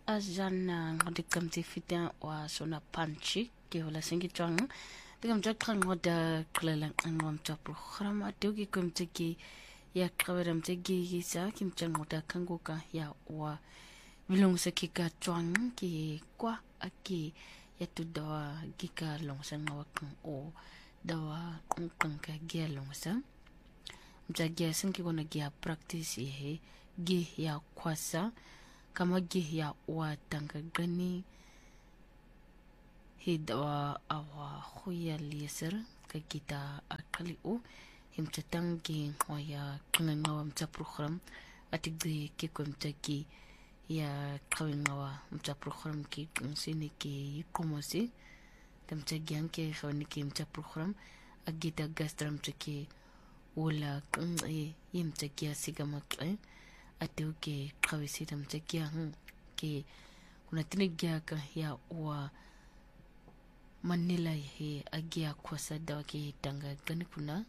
Azana ngodikam tifita wa sona panchi ke wala singi chang digam jakang ngoda klelang ngom ta program adugi kum tiki ya kaweram tiki gisa kim chang ngoda kanguka ya wa bilong sakika chang ki kwa aki ya tu dawa gika long sang ngawakang o dawa kungkang ka gia long sang mjagia sanki gona gia practice ye gi ya kwasa kama gi ya wa tanga gani hidawa awa khoya liser ka kita akali o himchatang gi khoya kangawa mcha program atigde ke komtaki ya kawingawa mcha program ki sini ki komosi tamcha gyang ke khawni ki mcha program agita gastram chiki wala yimcha kya sigamak ateu ke kawisi tamcha kya ke kuna tinigya ka ya wa manila he agia kwasa dawa ke tanga gani kuna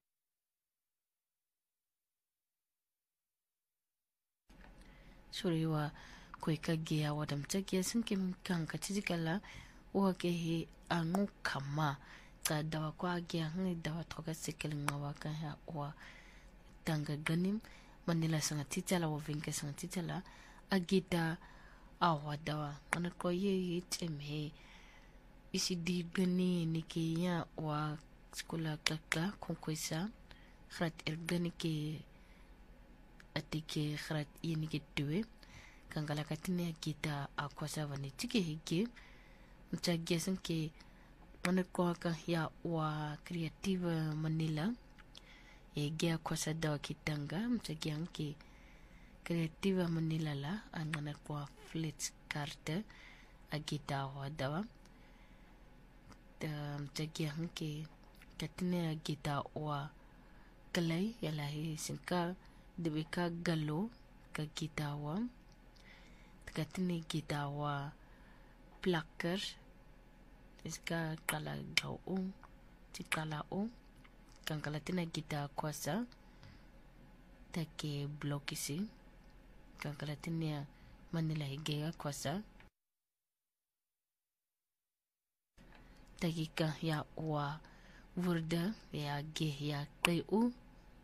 suriwa kweka gia wadam chakia sinke mkanka chizikala wa ke he angu kama ka dawa kwa gia dawa toka sikil ngawa ka ya wa tanga ganim manila sanga titala wa vinka sanga titala agita awa dawa ana ko ye temhe isi di gani niki ya wa skula kaka konkwesa khrat ergani ke atike khrat yini ke tuwe kangala katine kita akwasa vani tike hige mchagia sanke ana ko ka ya wa creative manila ege akwasa dawa kitanga mchagia nke creative manila la angana kwa flits carte agita wa dawa mchagia nke katine agita wa kalai yala hi sinka debeka galo ka kita wa katine kita wa plakker iska kala gau tikala kankala tina kita kwasa take blokisi kankala tina manila higea kwasa takika ya wa wurda ya ge ya kayu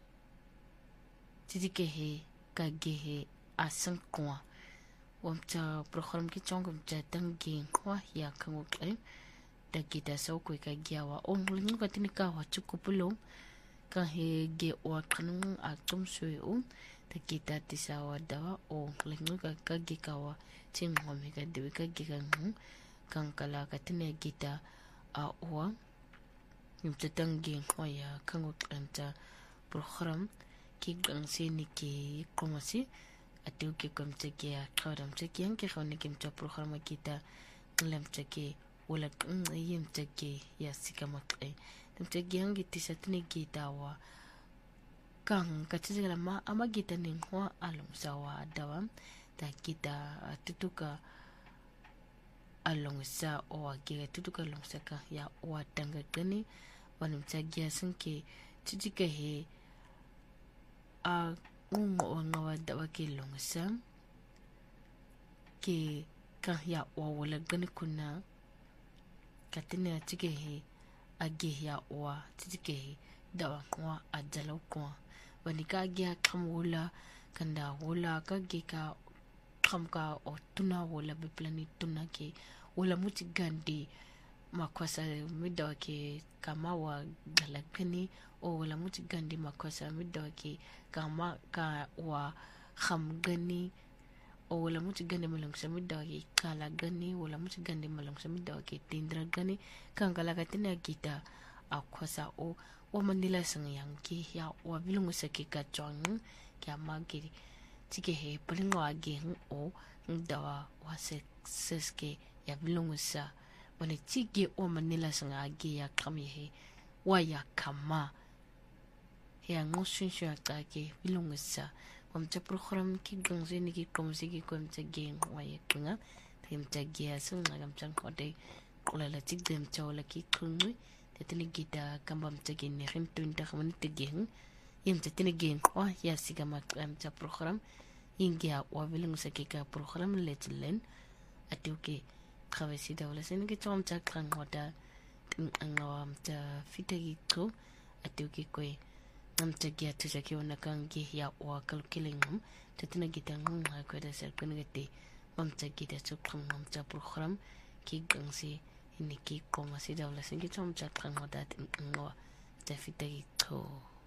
titikehe ka gehe asan kwa wamcha program ki chong wamcha tangi kwa ya kango kle da kita so ko ka giawa ngling ka tinika wa chukupulo ka he ge wa kanung atum sui da kita tisawa dawa ngling ka ge ka wa tim homi ka de ka ge kan kala ka tine kita a wa wamcha tangi kwa ya kango klanta program ki gangsini ki komasi atau ke komteki ya kawam teki yang ke khawni kim cha program kita nglam teki wala yim teki ya sikamak teki yang giti satni kita wa kang katizela ma ama kita ning wa along sawa dawam ta kita tutuka along sa o age tutuka along saka ya wa tanga gani wanum tagi sanke tijika he a ungo ngawa dawa ke longsa ke ka ya wala gani kuna katine tike he age ya wa tike he dawa kwa ajalo kwa wani ka age kam wala kanda wala ka ge ka kam ka o tuna wala be plani tuna ke wala muti gandi makwasa midawa ke kama wa galagani o wala muti gandi makwasa midawa ke kama ka wa kham gani o wala muti gandi malong sa midawa ke kala gani wala muti gandi malong sa midawa ke tindra gani kan kala katina kita akwasa o manila sang yang ki ya wa bilungu sa ki ka chong kya magi tike he palingo age o dawa wa seske ya bilungu sa wani tige o manila sanga age ya kami he wa ya kama ya ngosun shu ka ke bilungu sa wamcha program ki gongzini ki komsi ki komcha geng wa ya kunga timcha gia so ngam chang khode kulala tigdem chawla ki khungwi tetini gita kambam chagi ne khim tunta khmani tigeng yim tetini geng wa ya sigama amcha program ingia wa bilungu sa ki ka program letlen atuke travesida wala sen ke tsom tsa qanqota ngawam ta fitagi tro atuke kwe namta gia tuja ki ona kangi ya wa kalkilingum tatina gitang nga kweda ser kunigate mamta gida tsukram mamta program ki gangsi ini ki koma sida wala sen ke tsom tsa qanqota ngawa ta fitagi tro